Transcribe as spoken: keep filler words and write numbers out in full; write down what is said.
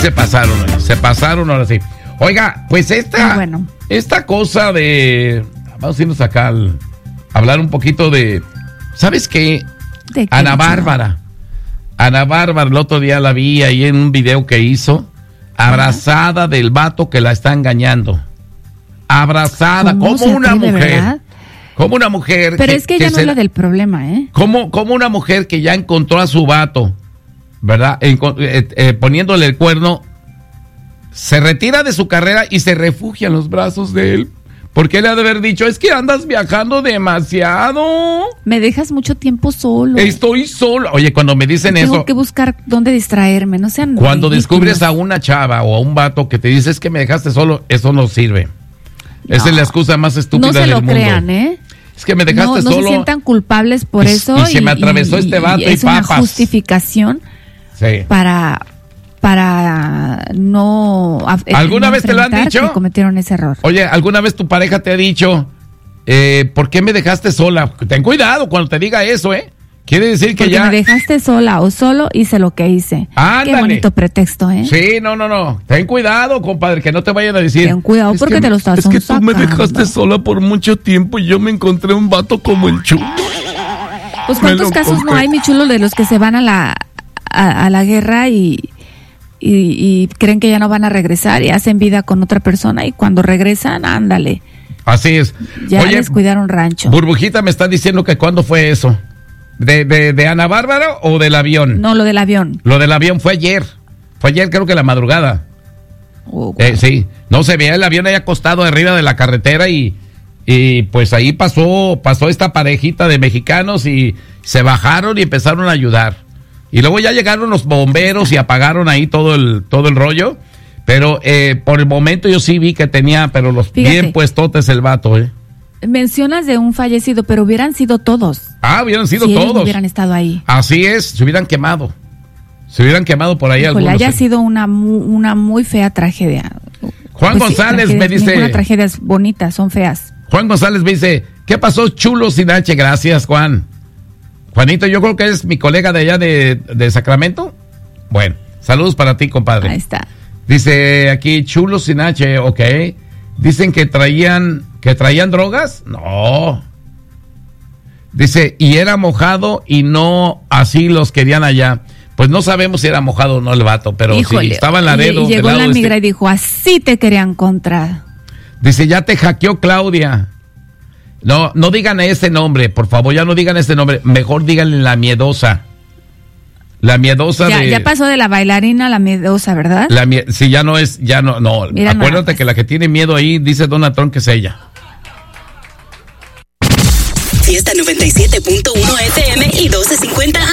se pasaron, se pasaron ahora sí. Oiga, pues esta, ah, bueno. esta cosa de, vamos a irnos acá al, a hablar un poquito de, ¿sabes qué? ¿De qué, Ana Bárbara. Ana Bárbara, el otro día la vi ahí en un video que hizo, abrazada Ajá. del vato que la está engañando. Abrazada, como una mujer. ¿Verdad? Como una mujer. Pero que, es que ella que no es la del problema, ¿eh? Como, como una mujer que ya encontró a su vato, ¿verdad? En, eh, eh, poniéndole el cuerno, se retira de su carrera y se refugia en los brazos de él. Porque él ha de haber dicho, es que andas viajando demasiado. Me dejas mucho tiempo solo. Estoy solo. Oye, cuando me dicen Tengo eso. Tengo que buscar dónde distraerme, no sean Cuando ridículos. Descubres a una chava o a un vato que te dice, es que me dejaste solo, eso no sirve. No. Esa es la excusa más estúpida del mundo. No se lo crean, ¿eh? Es que me dejaste no, no solo. No se sientan culpables por y, eso. Y, y se me atravesó y, este vato y, y es papas. una justificación sí. para... para no ¿Alguna no vez te lo han dicho? Que cometieron ese error. Oye, ¿alguna vez tu pareja te ha dicho eh, ¿por qué me dejaste sola? Ten cuidado cuando te diga eso, ¿eh? Quiere decir que Porque ya... me dejaste sola o solo hice lo que hice. Ándale. Qué bonito pretexto, ¿eh? Sí, no, no, no. Ten cuidado, compadre, que no te vayan a decir... Ten cuidado es porque que, te lo estás Es que sacando. tú me dejaste sola por mucho tiempo y yo me encontré un vato como el Chulo. Pues ¿cuántos casos no hay, mi chulo, de los que se van a la, a, a la guerra y... Y, y creen que ya no van a regresar y hacen vida con otra persona y cuando regresan, ándale. Así es. Ya Oye, les cuidaron rancho. Burbujita me está diciendo que ¿cuándo fue eso? ¿De, de, de Ana Bárbara o del avión? No, lo del avión. Lo del avión fue ayer. Fue ayer, creo que la madrugada. Oh, wow. eh, sí, no se veía el avión ahí acostado arriba de la carretera y, y pues ahí pasó, pasó esta parejita de mexicanos y se bajaron y empezaron a ayudar. Y luego ya llegaron los bomberos y apagaron ahí todo el todo el rollo. Pero eh, por el momento yo sí vi que tenía, pero los Fíjate, bien puestotes el vato, ¿eh? Mencionas de un fallecido, pero hubieran sido todos. Ah, hubieran sido si todos. Ellos hubieran estado ahí. Así es, se hubieran quemado. Se hubieran quemado por ahí Híjole, algunos. haya ¿sí? sido una, una muy fea tragedia. Juan pues González sí, me dice... Ninguna tragedia es bonita, son feas. Juan González me dice, ¿qué pasó, Chulo sin H? Gracias, Juan. Juanito, yo creo que es mi colega de allá de, de Sacramento. Bueno, saludos para ti, compadre. Ahí está. Dice aquí, Chulo sin H, ok. Dicen que traían, que traían drogas. No. Dice, y era mojado y no así los querían allá. Pues no sabemos si era mojado o no el vato, pero Híjole, si estaba en Laredo. Y llegó del lado la migra este. y dijo, así te querían encontrar. Dice, ya te hackeó Claudia. No, no digan ese nombre, por favor, ya no digan ese nombre. Mejor díganle la miedosa. La miedosa ya, de... ya pasó de la bailarina a la miedosa, ¿verdad? La mie... Si ya no es, ya no, no. Mira, acuérdate no. que la que tiene miedo ahí, dice Donald Trump que es ella. Fiesta noventa y siete punto uno F M y doce cincuenta